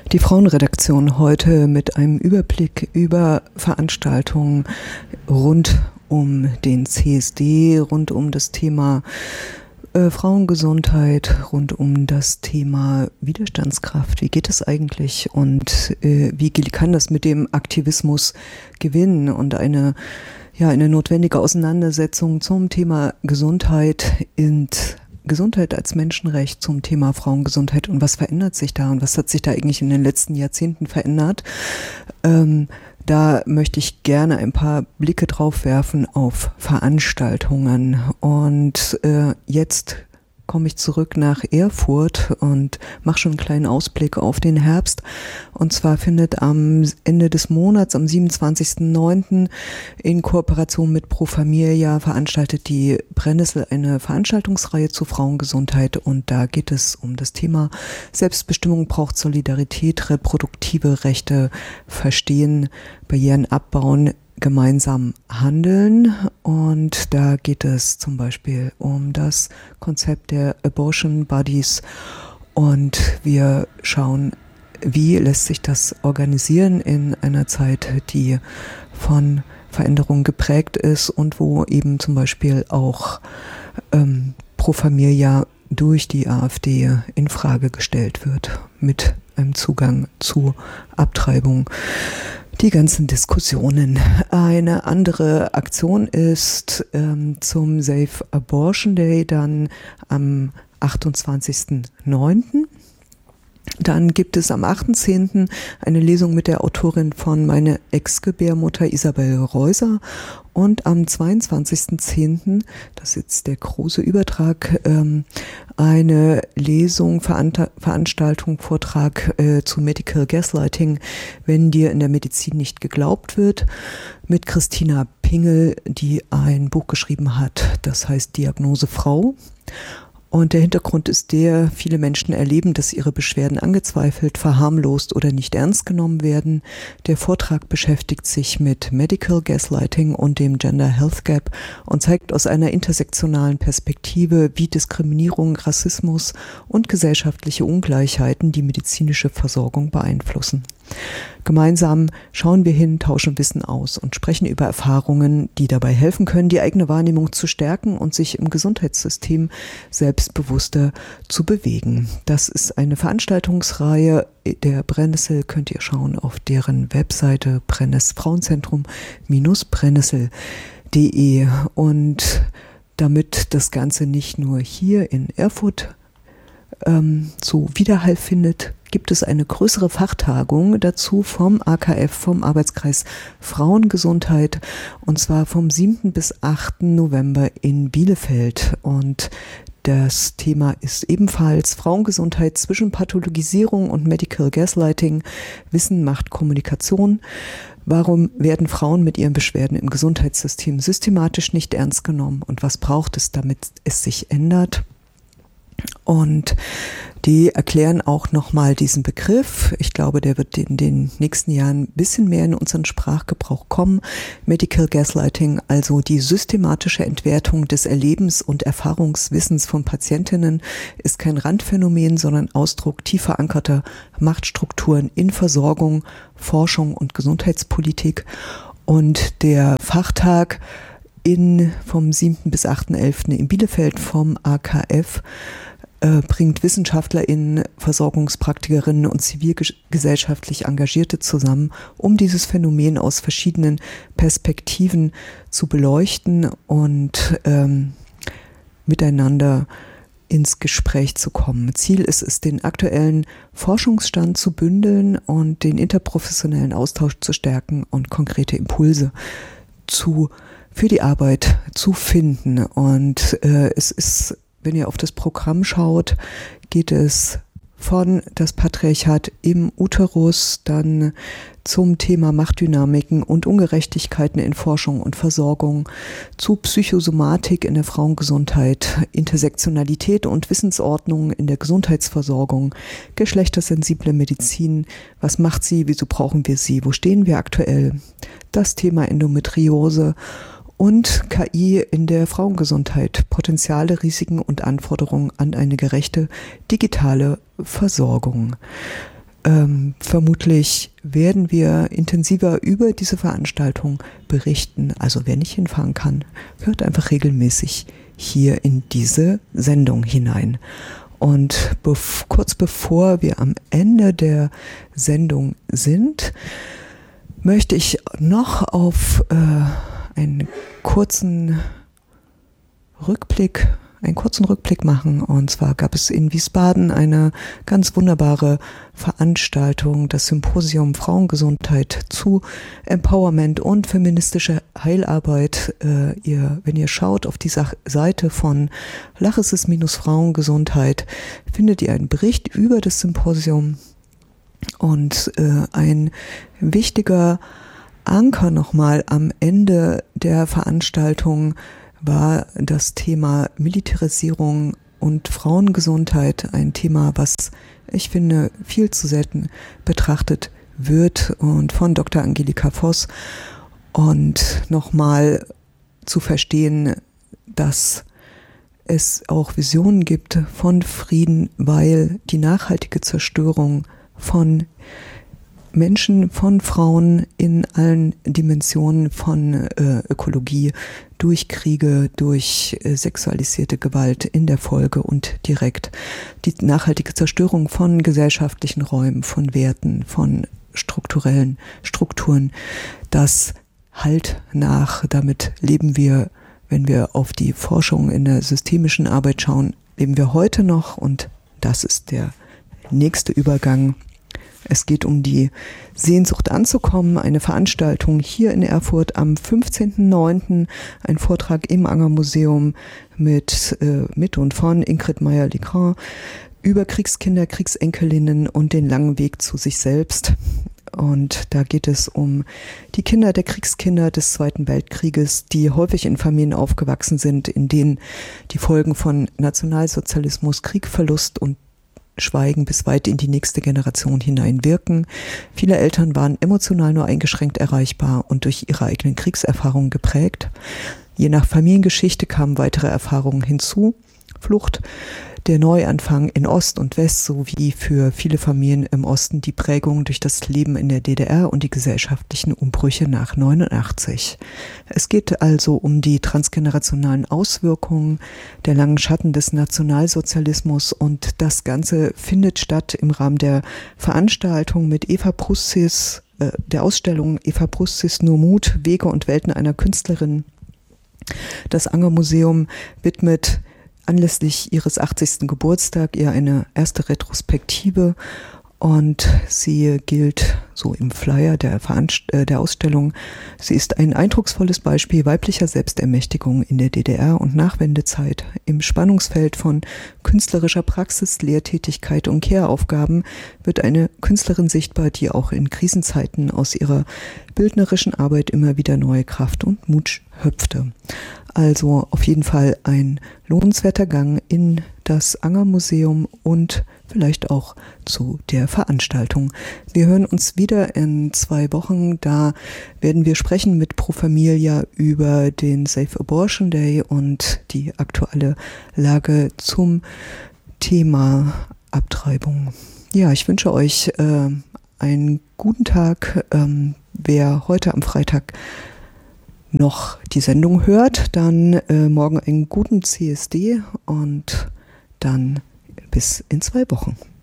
Die Frauenredaktion heute mit einem Überblick über Veranstaltungen rund um den CSD, rund um das Thema Frauengesundheit, rund um das Thema Widerstandskraft. Wie geht es eigentlich und wie kann das mit dem Aktivismus gewinnen? Und eine notwendige Auseinandersetzung zum Thema Gesundheit als Menschenrecht, zum Thema Frauengesundheit und was verändert sich da und was hat sich da eigentlich in den letzten Jahrzehnten verändert. Da möchte ich gerne ein paar Blicke drauf werfen auf Veranstaltungen. Und jetzt komme ich zurück nach Erfurt und mache schon einen kleinen Ausblick auf den Herbst. Und zwar findet am Ende des Monats, am 27.09. in Kooperation mit Pro Familia veranstaltet die Brennnessel eine Veranstaltungsreihe zu Frauengesundheit. Und da geht es um das Thema Selbstbestimmung braucht Solidarität, reproduktive Rechte verstehen, Barrieren abbauen, gemeinsam handeln. Und da geht es zum Beispiel um das Konzept der Abortion Buddies und wir schauen, wie lässt sich das organisieren in einer Zeit, die von Veränderungen geprägt ist und wo eben zum Beispiel auch Pro Familia durch die AfD in Frage gestellt wird mit einem Zugang zu Abtreibung. Die ganzen Diskussionen. Eine andere Aktion ist zum Safe Abortion Day dann am 28.09. Dann gibt es am 8.10. eine Lesung mit der Autorin von Meine Ex-Gebärmutter Isabel Reuser und am 22.10., das ist jetzt der große Übertrag, eine Lesung, Veranstaltung, Vortrag zu Medical Gaslighting, wenn dir in der Medizin nicht geglaubt wird, mit Christina Pingel, die ein Buch geschrieben hat, das heißt Diagnose Frau. Und der Hintergrund ist der, viele Menschen erleben, dass ihre Beschwerden angezweifelt, verharmlost oder nicht ernst genommen werden. Der Vortrag beschäftigt sich mit Medical Gaslighting und dem Gender Health Gap und zeigt aus einer intersektionalen Perspektive, wie Diskriminierung, Rassismus und gesellschaftliche Ungleichheiten die medizinische Versorgung beeinflussen. Gemeinsam schauen wir hin, tauschen Wissen aus und sprechen über Erfahrungen, die dabei helfen können, die eigene Wahrnehmung zu stärken und sich im Gesundheitssystem selbstbewusster zu bewegen. Das ist eine Veranstaltungsreihe der Brennnessel, könnt ihr schauen auf deren Webseite Frauenzentrum-Brennnessel.de. Und damit das Ganze nicht nur hier in Erfurt so Widerhall findet, gibt es eine größere Fachtagung dazu vom AKF, vom Arbeitskreis Frauengesundheit, und zwar vom 7. bis 8. November in Bielefeld. Und das Thema ist ebenfalls Frauengesundheit zwischen Pathologisierung und Medical Gaslighting. Wissen macht Kommunikation. Warum werden Frauen mit ihren Beschwerden im Gesundheitssystem systematisch nicht ernst genommen? Und was braucht es, damit es sich ändert? Und die erklären auch nochmal diesen Begriff. Ich glaube, der wird in den nächsten Jahren ein bisschen mehr in unseren Sprachgebrauch kommen. Medical Gaslighting, also die systematische Entwertung des Erlebens- und Erfahrungswissens von Patientinnen, ist kein Randphänomen, sondern Ausdruck tief verankerter Machtstrukturen in Versorgung, Forschung und Gesundheitspolitik. Und der Fachtag vom 7. bis 8.11. in Bielefeld vom AKF bringt WissenschaftlerInnen, Versorgungspraktikerinnen und zivilgesellschaftlich Engagierte zusammen, um dieses Phänomen aus verschiedenen Perspektiven zu beleuchten und miteinander ins Gespräch zu kommen. Ziel ist es, den aktuellen Forschungsstand zu bündeln und den interprofessionellen Austausch zu stärken und konkrete Impulse für die Arbeit zu finden. Und es ist, wenn ihr auf das Programm schaut, geht es von das Patriarchat im Uterus, dann zum Thema Machtdynamiken und Ungerechtigkeiten in Forschung und Versorgung, zu Psychosomatik in der Frauengesundheit, Intersektionalität und Wissensordnung in der Gesundheitsversorgung, geschlechtersensible Medizin, was macht sie, wieso brauchen wir sie, wo stehen wir aktuell, das Thema Endometriose und KI in der Frauengesundheit, Potenziale, Risiken und Anforderungen an eine gerechte digitale Versorgung. Vermutlich werden wir intensiver über diese Veranstaltung berichten. Also wer nicht hinfahren kann, hört einfach regelmäßig hier in diese Sendung hinein. Und kurz bevor wir am Ende der Sendung sind, möchte ich noch auf einen kurzen Rückblick machen. Und zwar gab es in Wiesbaden eine ganz wunderbare Veranstaltung, das Symposium Frauengesundheit zu Empowerment und feministische Heilarbeit. Wenn ihr schaut auf die Seite von Lachesis-Frauengesundheit, findet ihr einen Bericht über das Symposium. Und ein wichtiger Anker nochmal am Ende der Veranstaltung war das Thema Militarisierung und Frauengesundheit, ein Thema, was ich finde viel zu selten betrachtet wird, und von Dr. Angelika Voss, und nochmal zu verstehen, dass es auch Visionen gibt von Frieden, weil die nachhaltige Zerstörung von Menschen, von Frauen in allen Dimensionen von Ökologie, durch Kriege, durch sexualisierte Gewalt in der Folge und direkt, die nachhaltige Zerstörung von gesellschaftlichen Räumen, von Werten, von strukturellen Strukturen, das halt nach. Damit leben wir, wenn wir auf die Forschung in der systemischen Arbeit schauen, leben wir heute noch, und das ist der nächste Übergang. Es geht um die Sehnsucht anzukommen, eine Veranstaltung hier in Erfurt am 15.09., ein Vortrag im Anger-Museum mit und von Ingrid Meyer-Legrand über Kriegskinder, Kriegsenkelinnen und den langen Weg zu sich selbst. Und da geht es um die Kinder der Kriegskinder des Zweiten Weltkrieges, die häufig in Familien aufgewachsen sind, in denen die Folgen von Nationalsozialismus, Krieg, Verlust und Schweigen bis weit in die nächste Generation hinein wirken. Viele Eltern waren emotional nur eingeschränkt erreichbar und durch ihre eigenen Kriegserfahrungen geprägt. Je nach Familiengeschichte kamen weitere Erfahrungen hinzu. Flucht, der Neuanfang in Ost und West sowie für viele Familien im Osten die Prägung durch das Leben in der DDR und die gesellschaftlichen Umbrüche nach 89. Es geht also um die transgenerationalen Auswirkungen der langen Schatten des Nationalsozialismus, und das Ganze findet statt im Rahmen der Veranstaltung mit Eva Prussis, der Ausstellung Eva Prussis Nur Mut, Wege und Welten einer Künstlerin. Das Anger-Museum widmet anlässlich ihres 80. Geburtstag ihr eine erste Retrospektive, und sie gilt so im Flyer der Ausstellung. Sie ist ein eindrucksvolles Beispiel weiblicher Selbstermächtigung in der DDR und Nachwendezeit. Im Spannungsfeld von künstlerischer Praxis, Lehrtätigkeit und Care-Aufgaben wird eine Künstlerin sichtbar, die auch in Krisenzeiten aus ihrer bildnerischen Arbeit immer wieder neue Kraft und Mut schöpfte. Also auf jeden Fall ein lohnenswerter Gang in das Anger-Museum und vielleicht auch zu der Veranstaltung. Wir hören uns wieder in 2 Wochen. Da werden wir sprechen mit Pro Familia über den Safe Abortion Day und die aktuelle Lage zum Thema Abtreibung. Ja, ich wünsche euch einen guten Tag. Wer heute am Freitag noch die Sendung hört, dann morgen einen guten CSD und dann bis in 2 Wochen.